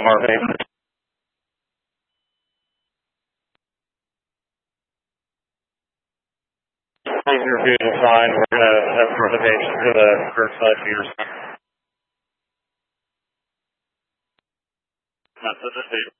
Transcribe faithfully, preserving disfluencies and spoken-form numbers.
Harvey. Please review the sign. We're going to have reservation to the curbside for your sign. That's it.